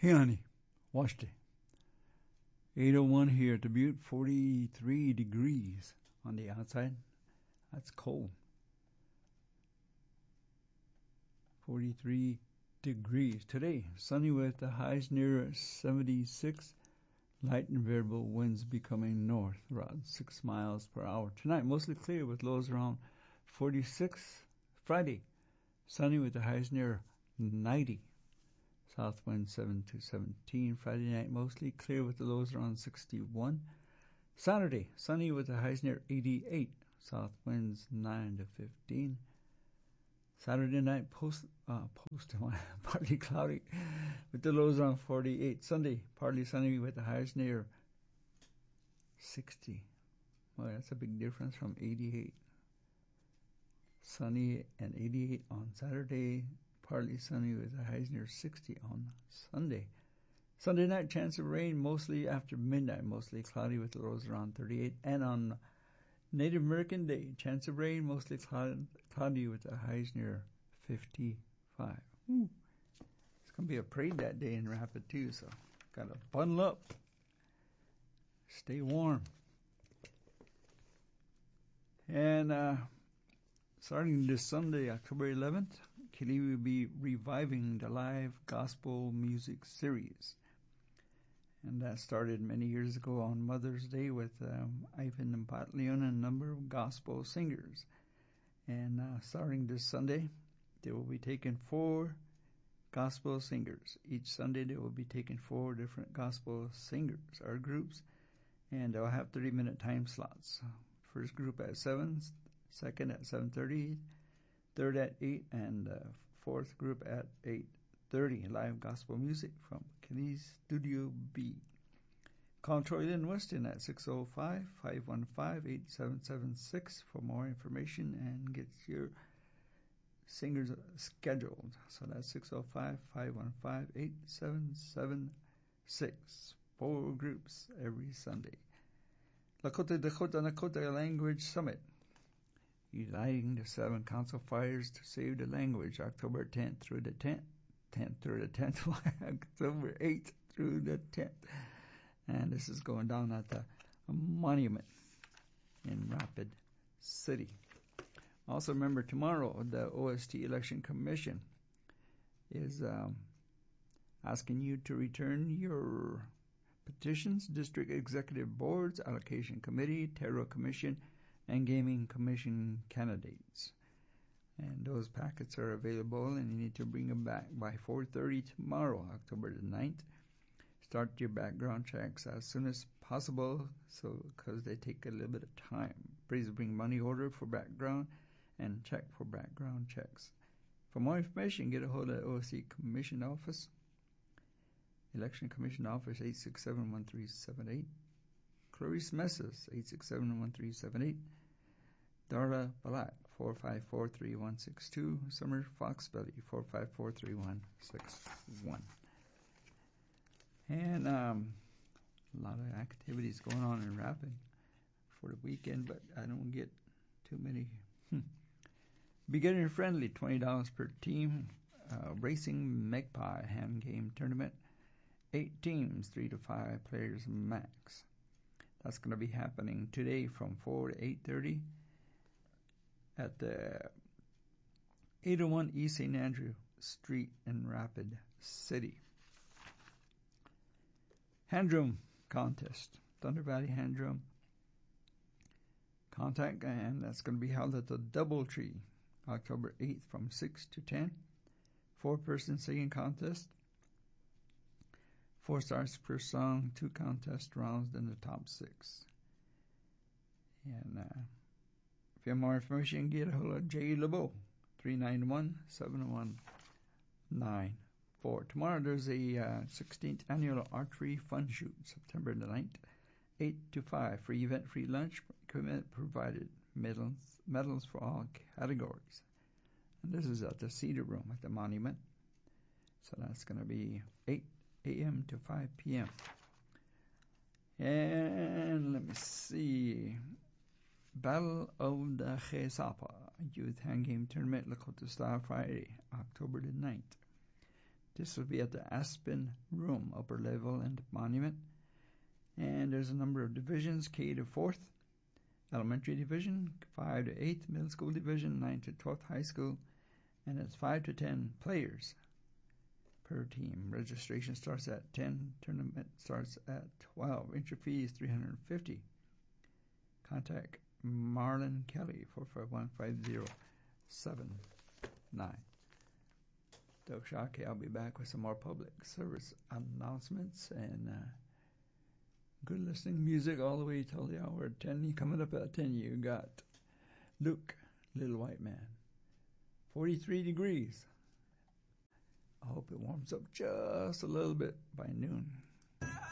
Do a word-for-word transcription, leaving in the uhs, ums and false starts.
Hey, honey, watch it. eight oh one here at the Butte, forty-three degrees on the outside. That's cold. forty-three degrees. Today, sunny with the highs near seventy-six. Light and variable winds becoming north around six miles per hour. Tonight, mostly clear with lows around forty-six. Friday, sunny with the highs near ninety. South wind seven to seventeen. Friday night, mostly clear with the lows around sixty-one. Saturday, sunny with the highs near eighty-eight. South winds nine to fifteen. Saturday night, post, uh, post, partly cloudy with the lows around forty-eight. Sunday, partly sunny with the highs near sixty. Well, that's a big difference from eighty-eight. Sunny and eighty-eight on Saturday, partly sunny with the highs near sixty on Sunday. Sunday night, chance of rain mostly after midnight, mostly cloudy with the lows around thirty-eight. And on Native American Day, chance of rain, mostly cloud, cloudy with the highs near fifty-five. Ooh. It's going to be a parade that day in Rapid too, so got to bundle up. Stay warm. And uh, starting this Sunday, October eleventh, Kili will be reviving the live gospel music series. And that started many years ago on Mother's Day with um, Ivan and Pat Leon and a number of gospel singers. And uh, starting this Sunday, they will be taking four gospel singers. Each Sunday they will be taking four different gospel singers or groups. And they'll have thirty-minute time slots. First group at seven, second at seven thirty, third at eight, and uh, fourth group at eight thirty. Live gospel music from Kili's Studio B. Call Troy Lynn Weston at six oh five, five one five, eight seven seven six for more information and get your singers scheduled. So that's six oh five, five one five, eight seven seven six. Four groups every Sunday. Lakota Dakota Nakota Language Summit. Uniting the seven council fires to save the language, October tenth through the tenth. tenth through the tenth, October eighth through the tenth. And this is going down at the monument in Rapid City. Also remember, tomorrow the O S T Election Commission is um, asking you to return your petitions, District Executive Boards, Allocation Committee, Tarot Commission, and Gaming Commission candidates. And those packets are available, and you need to bring them back by four thirty tomorrow, October the ninth. Start your background checks as soon as possible, so because they take a little bit of time. Please bring money order for background and check for background checks. For more information, get a hold of the O S C Commission Office. Election Commission Office, eight six seven, one three seven eight. Clarice Messas, eight six seven, one three seven eight. Darla Balak, four five four, three one six two. Summer Foxbelly, four five four, three one six one. And um, a lot of activities going on in Rapid for the weekend, but I don't get too many. Hmm. Beginner friendly, twenty dollars per team. Uh, Racing Magpie hand game tournament. Eight teams, three to five players max. That's going to be happening today from four to eight thirty at the eight oh one East Saint Andrew Street in Rapid City. Hand drum contest, Thunder Valley Hand Drum Contact, and that's going to be held at the Doubletree, October eighth from six to ten. Four-person singing contest. Four stars per song, two contest rounds, then the top six. And uh, if you have more information, get a hold of Jay LeBeau, three nine one, seven one nine four. Tomorrow there's a uh, sixteenth Annual Archery Fun Shoot, September the ninth, eight to five. Free event, free lunch, equipment provided, medals, medals for all categories. And this is at the Cedar Room at the Monument. So that's going to be eight a.m. to five p.m. And let me see. Battle of the Chesapa Youth Hand Game Tournament, Lakota Style, Friday, October the ninth. This will be at the Aspen Room, upper level and Monument. And there's a number of divisions, K to fourth, elementary division, five to eighth, middle school division, nine to twelfth, high school, and it's five to ten players per team. Registration starts at ten, tournament starts at twelve. Entry fee is three hundred fifty dollars. Contact Marlon Kelly, four five one, five zero seven nine. Doug Shockey, I'll be back with some more public service announcements and uh, good listening music all the way till the hour ten. Coming up at ten, you got Luke, Little White Man. forty-three degrees. I hope it warms up just a little bit by noon.